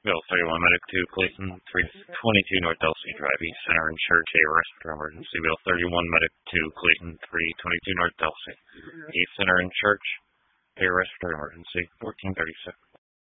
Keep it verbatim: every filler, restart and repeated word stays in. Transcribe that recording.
Bill thirty-one, Medic two, Clayton, three twenty-two North Delsey Drive, East Center and Church, a respiratory emergency. Bill thirty-one, Medic two, Clayton, three twenty-two North Delsey, East Center and Church, a respiratory emergency, fourteen thirty-six.